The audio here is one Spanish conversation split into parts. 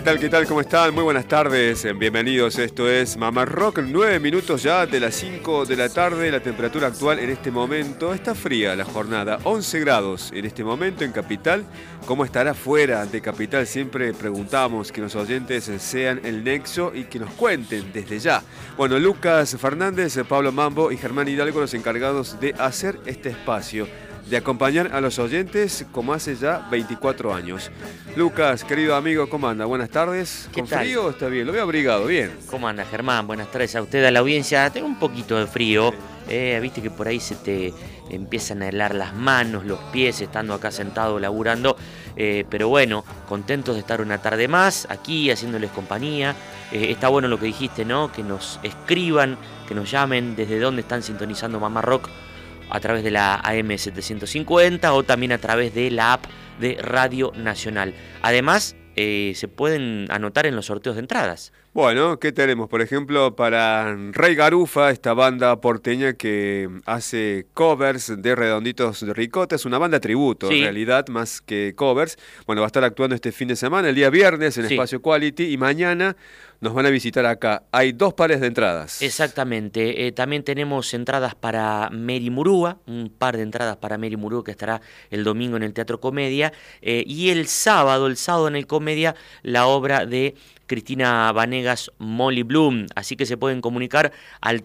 ¿Qué tal? ¿Qué tal? ¿Cómo están? Muy buenas tardes, bienvenidos. Esto es Mamá Rock, 9 minutos ya de las 5 de la tarde. La temperatura actual en este momento está fría la jornada, 11 grados en este momento en Capital. ¿Cómo estará fuera de Capital? Siempre preguntamos que los oyentes sean el nexo y que nos cuenten desde ya. Bueno, Lucas Fernández, Pablo Mambo y Germán Hidalgo, los encargados de hacer este espacio, de acompañar a los oyentes como hace ya 24 años. Lucas, querido amigo, ¿cómo anda? Buenas tardes. ¿Qué ¿Con tal? frío está bien? Lo veo abrigado, bien. ¿Cómo anda, Germán? Buenas tardes a usted, a la audiencia. Tengo un poquito de frío. Viste que por ahí se te empiezan a helar las manos, los pies, estando acá sentado laburando. Pero bueno, contentos de estar una tarde más aquí haciéndoles compañía. Está bueno lo que dijiste, ¿no? Que nos escriban, que nos llamen desde dónde están sintonizando Mamá Rock, a través de la AM750 o también a través de la app de Radio Nacional. Además, se pueden anotar en los sorteos de entradas. Bueno, ¿qué tenemos? Por ejemplo, para Rey Garufa, esta banda porteña que hace covers de Redonditos de Ricota. Es una banda tributo, Sí. en realidad, más que covers. Bueno, va a estar actuando este fin de semana, el día viernes, en Sí. Espacio Quality, y mañana nos van a visitar acá. Hay 2 pares de entradas. Exactamente. También tenemos entradas para Mary Murúa, un par de entradas para Mary Murúa que estará el domingo en el Teatro Comedia. Y el sábado en el Comedia, la obra de Cristina Vanegas, Molly Bloom. Así que se pueden comunicar al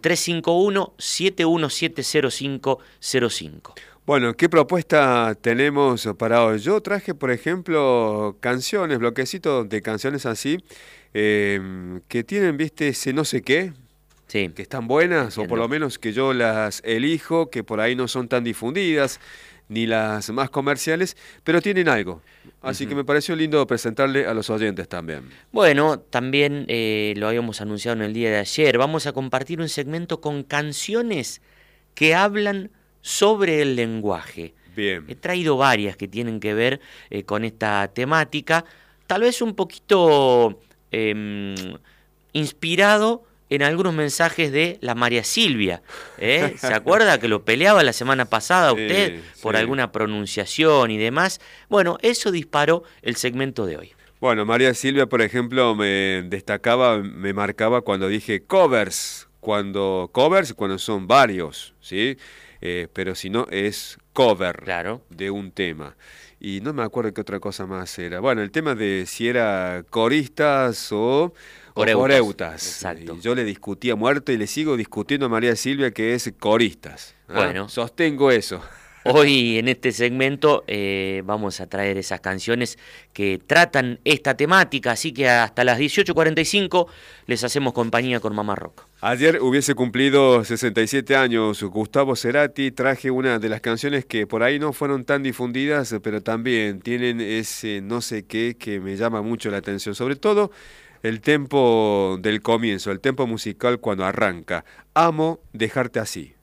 351-7170505. Bueno, ¿qué propuesta tenemos para hoy? Yo traje, por ejemplo, canciones, bloquecitos de canciones así, que tienen, viste, ese no sé qué, Sí. que están buenas, Entiendo. o por lo menos que yo las elijo, que por ahí no son tan difundidas, ni las más comerciales, pero tienen algo. Así que me pareció lindo presentarle a los oyentes también. Bueno, también lo habíamos anunciado en el día de ayer. Vamos a compartir un segmento con canciones que hablan sobre el lenguaje. Bien. He traído varias que tienen que ver con esta temática, tal vez un poquito inspirado en algunos mensajes de la María Silvia. ¿Se acuerda que lo peleaba la semana pasada usted por sí. alguna pronunciación y demás? Bueno, eso disparó el segmento de hoy. Bueno, María Silvia, por ejemplo, me destacaba, me marcaba cuando dije covers, cuando son varios, ¿sí? Pero si no es cover, Claro. de un tema. Y no me acuerdo qué otra cosa más era. Bueno, el tema de si era coristas o coreutas. Exacto. Y yo le discutía muerto y le sigo discutiendo a María Silvia que es coristas. Bueno. Sostengo eso. Hoy en este segmento vamos a traer esas canciones que tratan esta temática, así que hasta las 18:45 les hacemos compañía con Mamá Rock. Ayer hubiese cumplido 67 años Gustavo Cerati. Traje una de las canciones que por ahí no fueron tan difundidas, pero también tienen ese no sé qué que me llama mucho la atención. Sobre todo el tempo del comienzo, el tempo musical cuando arranca. Amo dejarte así.